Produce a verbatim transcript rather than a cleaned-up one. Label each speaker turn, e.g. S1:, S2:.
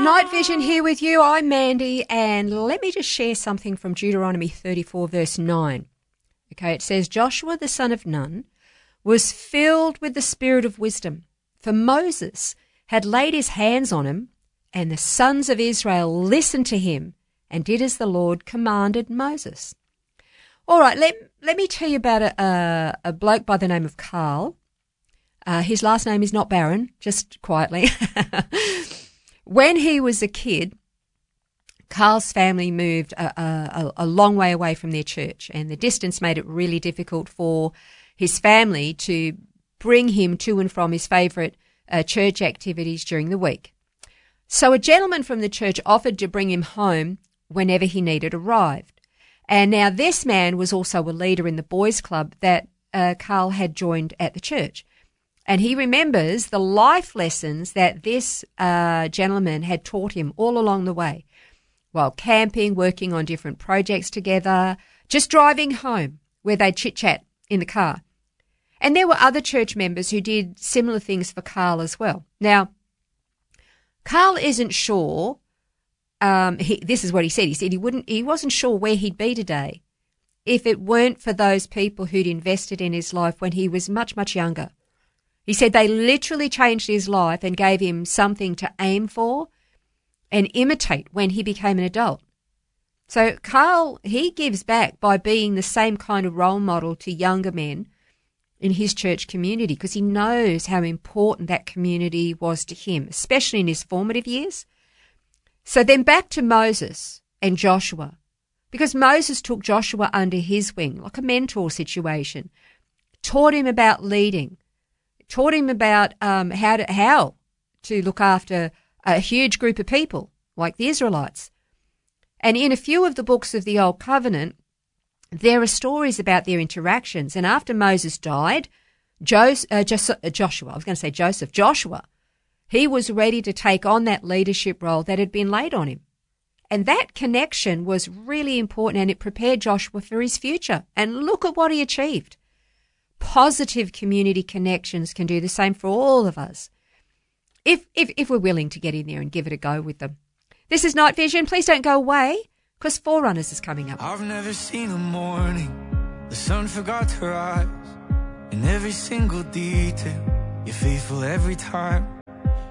S1: Night Vision here with you. I'm Mandy, and let me just share something from Deuteronomy thirty-four, verse nine. Okay, it says, Joshua the son of Nun was filled with the spirit of wisdom, for Moses had laid his hands on him, and the sons of Israel listened to him and did as the Lord commanded Moses. All right, let, let me tell you about a, a, a bloke by the name of Carl. Uh, his last name is not Barron, just quietly. When he was a kid, Carl's family moved a, a, a long way away from their church, and the distance made it really difficult for his family to bring him to and from his favourite uh, church activities during the week. So a gentleman from the church offered to bring him home whenever he needed a ride. And now this man was also a leader in the boys' club that uh, Carl had joined at the church. And he remembers the life lessons that this uh, gentleman had taught him all along the way, while camping, working on different projects together, just driving home where they'd chit-chat in the car. And there were other church members who did similar things for Carl as well. Now, Carl isn't sure, um, he, this is what he said, he said he wouldn't, he wasn't sure where he'd be today if it weren't for those people who'd invested in his life when he was much, much younger. He said they literally changed his life and gave him something to aim for and imitate when he became an adult. So Carl, he gives back by being the same kind of role model to younger men in his church community, because he knows how important that community was to him, especially in his formative years. So then back to Moses and Joshua, because Moses took Joshua under his wing, like a mentor situation, taught him about leading, taught him about um, how to how to look after a huge group of people like the Israelites. And in a few of the books of the Old Covenant, there are stories about their interactions. And after Moses died, Jos- uh, Jos- uh, Joshua, I was going to say Joseph, Joshua, he was ready to take on that leadership role that had been laid on him. And that connection was really important, and it prepared Joshua for his future. And look at what he achieved. Positive community connections can do the same for all of us, if, if if we're willing to get in there and give it a go with them. This is Night Vision. Please don't go away, because Forerunners is coming up.
S2: I've never seen a morning the sun forgot to rise. In every single detail, you're faithful every time.